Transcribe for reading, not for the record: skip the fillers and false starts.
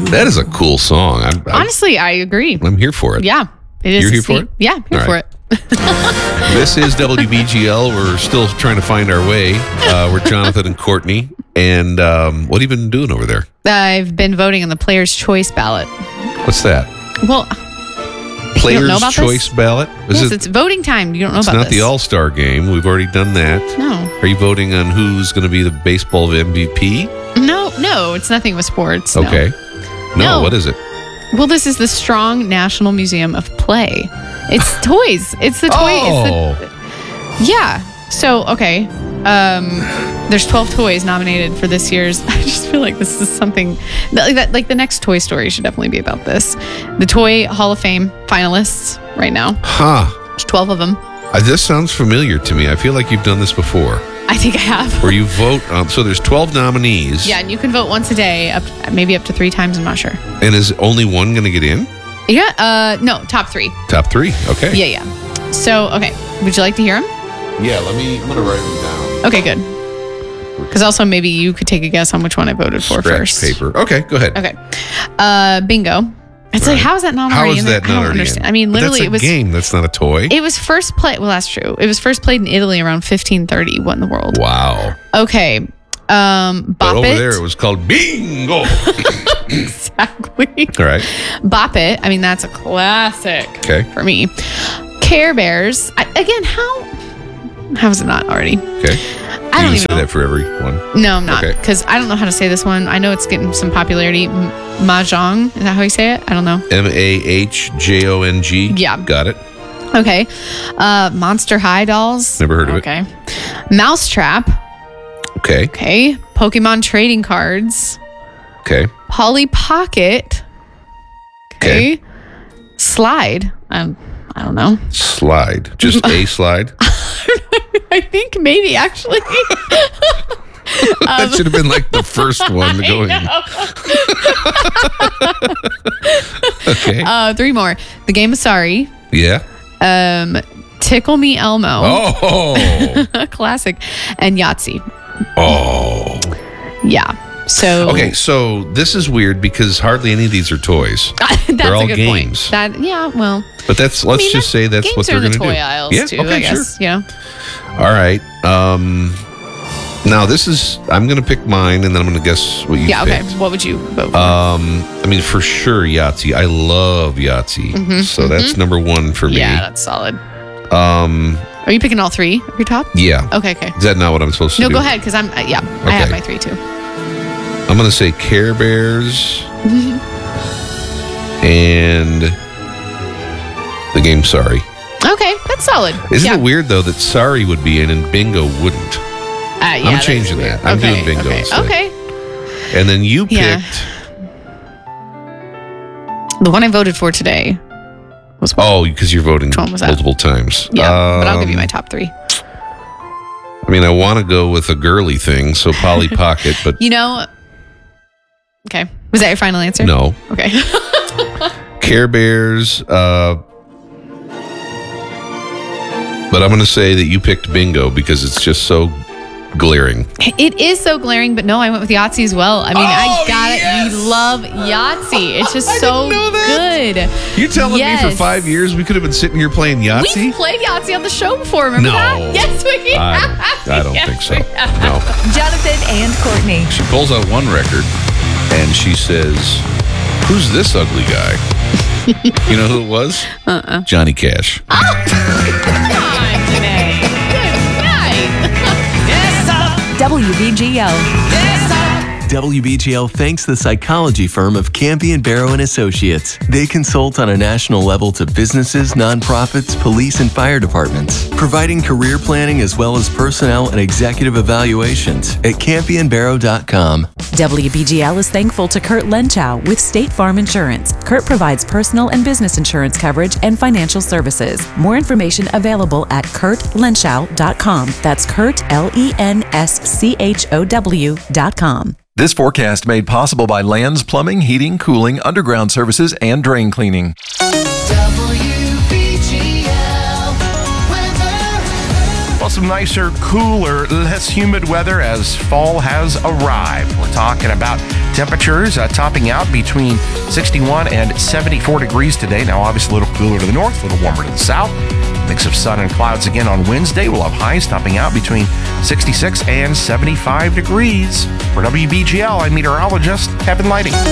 That is a cool song. Honestly, I agree. I'm here for it. Yeah, it is. You're here for it? Yeah, here for it. This is WBGL. We're still trying to find our way. We're Jonathan and Courtney. And what have you been doing over there? I've been voting on the Player's Choice ballot. What's that? Well, Player's Choice ballot? Yes, it's voting time. You don't know about this. It's not the All-Star game. We've already done that. No. Are you voting on who's going to be the baseball MVP? No, it's nothing with sports. Okay. No, what is it? Well, this is the Strong National Museum of Play. It's toys. It's the toy. Oh. Yeah. So, okay. There's 12 toys nominated for this year's. I just feel like this is something like the next Toy Story should definitely be about this. The Toy Hall of Fame finalists right now. Huh. There's 12 of them. This sounds familiar to me. I feel like you've done this before. I think I have. Where you vote. So there's 12 nominees. Yeah, and you can vote once a day, maybe up to 3 times. I'm not sure. And is only one going to get in? Yeah. No, top 3. Top 3. Okay. Yeah. So, okay. Would you like to hear them? Yeah. I'm going to write them down. Okay, good. Because also maybe you could take a guess on which one I voted for first. Paper. Okay, go ahead. Okay. Bingo. It's like, how is that not already in there? How is that not already in? I mean, literally, it was a game. That's not a toy. It was first played. Well, that's true. It was first played in Italy around 1530. What in the world? Wow. Okay. Bop but over It. there, it was called Bingo. Exactly. All right. Bop It. I mean, that's a classic. Okay. For me. Care Bears. Again, how is it not already? Okay. I don't even say that for everyone. No, I'm not. Because I don't know how to say this one. I know it's getting some popularity. Mahjong. Is that how you say it? I don't know. Mahjong. Yeah. Got it. Okay. Monster High dolls. Never heard of it. Okay. Mousetrap. Okay. Okay. Pokemon trading cards. Okay. Polly Pocket. Okay. Slide. I don't know. Slide. Just a slide? I think maybe, actually. That should have been like the first one to go in. Okay. 3 more. The Game of Sorry. Yeah. Tickle Me Elmo. Oh. Classic. And Yahtzee. Oh. Yeah. So. Okay, so this is weird because hardly any of these are toys. They're all a good games. Point. Well. But let's just say that's what they're going to do. Games are in the toy aisles too, I guess. Sure. Yeah. All right. Now I'm going to pick mine, and then I'm going to guess what you picked. Okay. What would you vote for? I mean, for sure, Yahtzee. I love Yahtzee. So that's number 1 for me. Yeah, that's solid. Are you picking all 3 of your top? Yeah. Okay. Is that not what I'm supposed to do? No, go ahead, because I have my 3 too. I'm going to say Care Bears and the game Sorry. Okay, that's solid. Isn't it weird, though, that Sorry would be in and Bingo wouldn't? I'm changing that. I'm doing Bingo instead. Okay. And then you picked... The one I voted for today was... because you're voting multiple times. Yeah, but I'll give you my top 3. I mean, I want to go with a girly thing, so Polly Pocket, but... Okay. Was that your final answer? No. Okay. Care Bears, but I'm going to say that you picked Bingo because it's just so glaring. It is so glaring, but no, I went with Yahtzee as well. I mean, I got it. We love Yahtzee. It's just so good. You telling me for 5 years we could have been sitting here playing Yahtzee? We've played Yahtzee on the show before, remember that? Yes, we have. I don't think so. No. Jonathan and Courtney. She pulls out one record and she says, "Who's this ugly guy?" You know who it was? Johnny Cash. WBGL. WBGL thanks the psychology firm of Campion Barrow and Associates. They consult on a national level to businesses, nonprofits, police, and fire departments, providing career planning as well as personnel and executive evaluations at CampionBarrow.com. WBGL is thankful to Kurt Lenchow with State Farm Insurance. Kurt provides personal and business insurance coverage and financial services. More information available at KurtLenschow.com. That's Kurt, LENSCHOW.com. This forecast made possible by Lands Plumbing, Heating, Cooling, Underground Services, and Drain Cleaning. WBGL weather. Well, some nicer, cooler, less humid weather as fall has arrived. We're talking about temperatures topping out between 61 and 74 degrees today. Now, obviously, a little cooler to the north, a little warmer to the south. Mix of sun and clouds again on Wednesday. We'll have highs topping out between 66 and 75 degrees. For WBGL, I'm meteorologist Kevin Lighting.